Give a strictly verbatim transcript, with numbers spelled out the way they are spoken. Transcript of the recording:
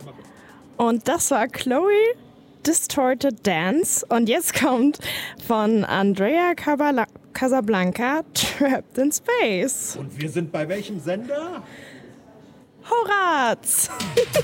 Und das war Chloe Distorted Dance. Und jetzt kommt von Andrea Cabala- Casablanca Trapped in Space. Und wir sind bei welchem Sender? Horaz!